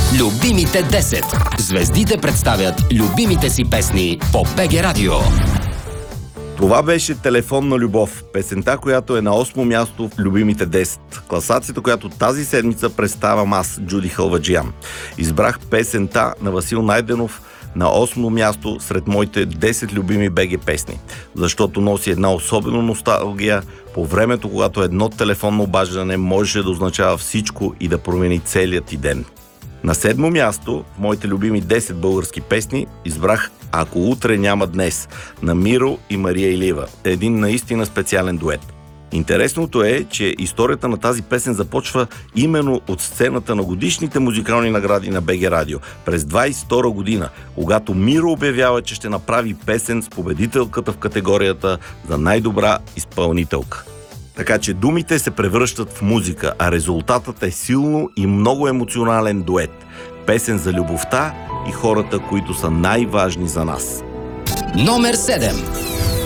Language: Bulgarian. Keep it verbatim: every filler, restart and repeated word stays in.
Любимите десет. Звездите представят любимите си песни по БГ Радио. Това беше "Телефонна любов", песента, която е на осмо място в любимите десет. Класацията, която тази седмица представям аз, Джуди Халваджиян. Избрах песента на Васил Найденов на осмо място сред моите десет любими БГ песни, защото носи една особена носталгия по времето, когато едно телефонно обаждане можеше да означава всичко и да промени целият ти ден. На седмо място в моите любими десет български песни избрах "Ако утре няма днес" на Миро и Мария Илиева. Един наистина специален дует. Интересното е, че историята на тази песен започва именно от сцената на годишните музикални награди на БГ Радио през двайсет и втора година, когато Миро обявява, че ще направи песен с победителката в категорията за най-добра изпълнителка. Така че думите се превръщат в музика, а резултатът е силно и много емоционален дует. Песен за любовта и хората, които са най-важни за нас. Номер седем.